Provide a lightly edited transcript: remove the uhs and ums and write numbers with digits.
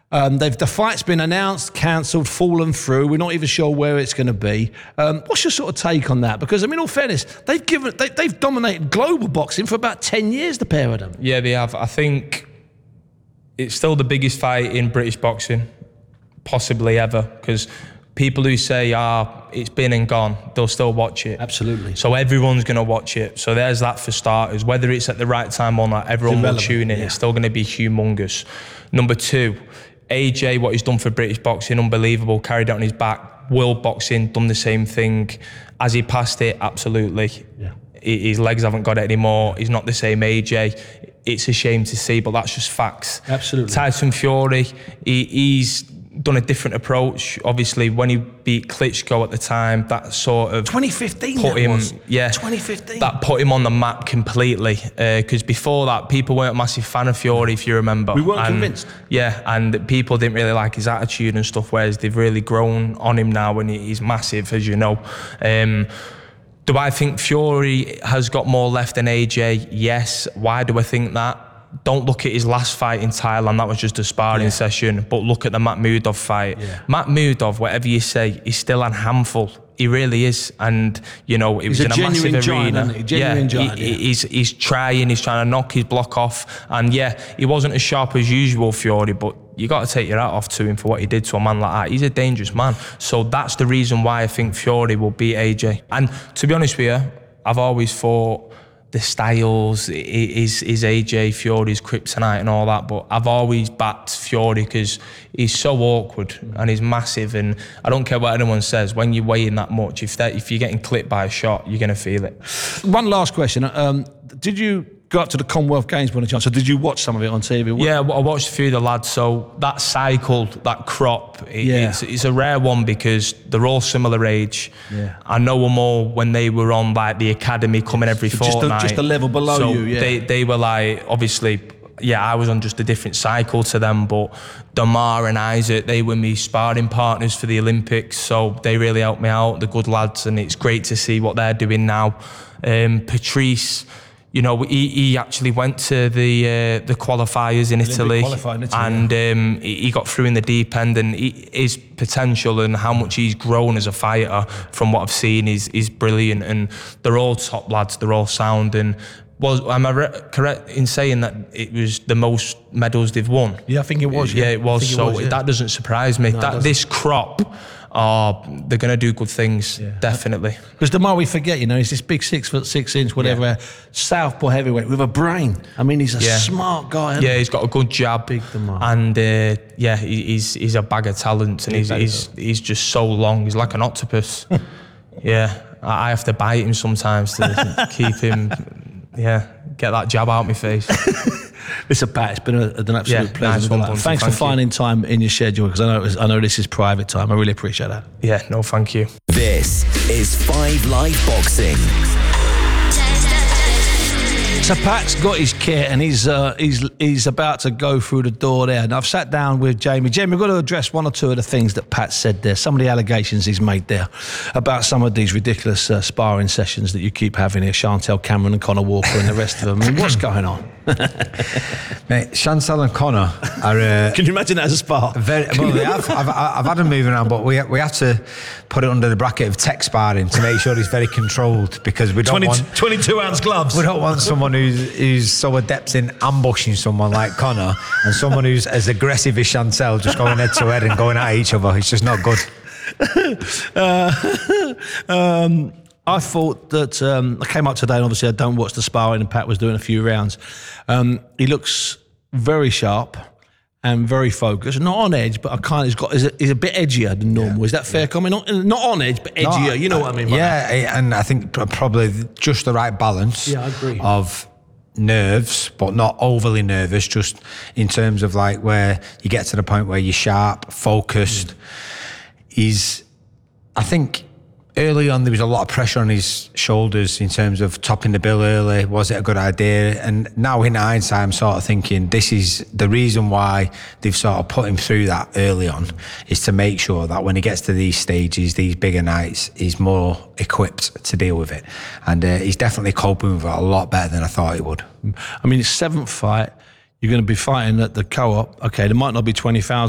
The fight's been announced, cancelled, fallen through. We're not even sure where it's going to be. What's your sort of take on that? Because, I mean, in all fairness, they've dominated global boxing for about 10 years, the pair of them. Yeah, they have. I think it's still the biggest fight in British boxing, possibly ever, because people who say, it's been and gone, they'll still watch it. Absolutely. So everyone's going to watch it. So there's that for starters. Whether it's at the right time or not, everyone will tune in. Yeah. It's still going to be humongous. Number two, AJ, what he's done for British boxing, unbelievable. Carried it on his back. World boxing, done the same thing. As he passed it, absolutely. Yeah. His legs haven't got it anymore. He's not the same AJ. It's a shame to see, but that's just facts. Absolutely. Tyson Fury, he's done a different approach. Obviously, when he beat Klitschko at the time, that sort of 2015 put him, 2015. That put him on the map completely. Because before that, people weren't a massive fan of Fury, if you remember. We weren't convinced. Yeah, and people didn't really like his attitude and stuff. Whereas they've really grown on him now, and he's massive, as you know. Do I think Fury has got more left than AJ? Yes. Why do I think that? Don't look at his last fight in Thailand. That was just a sparring session. But look at the Makhmudov fight. Yeah. Makhmudov, whatever you say, he's still a handful. He really is. And, you know, it was in a massive arena. He's trying to knock his block off. And, yeah, he wasn't as sharp as usual, Fury, but you got to take your hat off to him for what he did to a man like that. He's a dangerous man. So that's the reason why I think Fury will beat AJ. And to be honest with you, I've always thought the styles is AJ, Fury's kryptonite and all that, but I've always backed Fury because he's so awkward and he's massive, and I don't care what anyone says, when you're weighing that much, if you're getting clipped by a shot, you're going to feel it. One last question. Did you go up to the Commonwealth Games by any chance, or did you watch some of it on TV? Yeah, I watched a few of the lads. So that cycle, that crop, it's a rare one because they're all similar age. Yeah. I know them all when they were on like the academy coming every fortnight. Just a level below you, yeah. They were like, obviously, I was on just a different cycle to them, but Damar and Isaac, they were my sparring partners for the Olympics, so they really helped me out, the good lads, and it's great to see what they're doing now. Patrice, you know, he actually went to the qualifiers in Italy, and he got through in the deep end, and his potential and how much he's grown as a fighter from what I've seen is brilliant, and they're all top lads, they're all sound. And am I correct in saying that it was the most medals they've won? Yeah, I think it was. Yeah, it was. So that doesn't surprise me. No, this crop, they're going to do good things, definitely. Because the more we forget, you know, he's this big 6'6", whatever, southpaw heavyweight with a brain. I mean, he's a smart guy. Yeah, he's got a good jab. Big Damar. And he's a bag of talent, and he's just so long. He's like an octopus. Yeah, I have to bite him sometimes to keep him. Yeah, get that jab out my face. Listen, Pat, it's been an absolute pleasure. Nice. Thanks for finding time in your schedule, because I know this is private time. I really appreciate that. Yeah, no, thank you. This is 5 Live Boxing. So Pat's got his kit and he's about to go through the door there. And I've sat down with Jamie. Jamie, we've got to address one or two of the things that Pat said there, some of the allegations he's made there about some of these ridiculous sparring sessions that you keep having here, Chantel Cameron and Conor Walker and the rest of them. I mean, what's going on? Mate, Chantel and Conor are... Can you imagine that as a spar? I've had them moving around, but we have to put it under the bracket of tech sparring to make sure he's very controlled, because we don't want... 22-ounce gloves. We don't want someone who's so adept in ambushing someone like Conor and someone who's as aggressive as Chantel just going head to head and going at each other. It's just not good. I thought that I came up today, and obviously I don't watch the sparring, and Pat was doing a few rounds. He looks very sharp and very focused, not on edge, but he's a bit edgier than normal. Is that fair comment? Not on edge, but edgier. You know what I mean? And I think probably just the right balance. Yeah, I agree. Of nerves, but not overly nervous, just in terms of like where you get to the point where you're sharp, focused. I think early on there was a lot of pressure on his shoulders in terms of topping the bill early. Was it a good idea? And now in hindsight, I'm sort of thinking this is the reason why they've sort of put him through that early on, is to make sure that when he gets to these stages, these bigger nights, he's more equipped to deal with it. And he's definitely coping with it a lot better than I thought he would. I mean, his 7th fight, you're going to be fighting at the Co-op. Okay, there might not be 20,000